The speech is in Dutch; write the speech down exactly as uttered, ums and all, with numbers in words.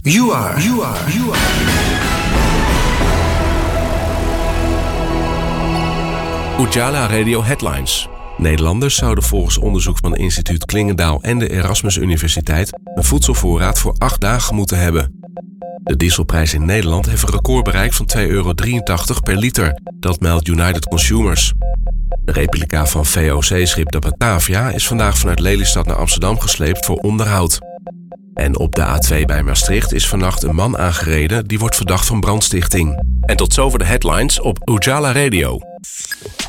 You are, you are, you are. Ujala Radio Headlines. Nederlanders zouden volgens onderzoek van het instituut Klingendaal en de Erasmus Universiteit een voedselvoorraad voor acht dagen moeten hebben. De dieselprijs in Nederland heeft een record bereikt van twee euro drieëntachtig per liter. Dat meldt United Consumers. De replica van V O C-schip de Batavia is vandaag vanuit Lelystad naar Amsterdam gesleept voor onderhoud. En op de A twee bij Maastricht is vannacht een man aangereden die wordt verdacht van brandstichting. En tot zover de headlines op Ujala Radio.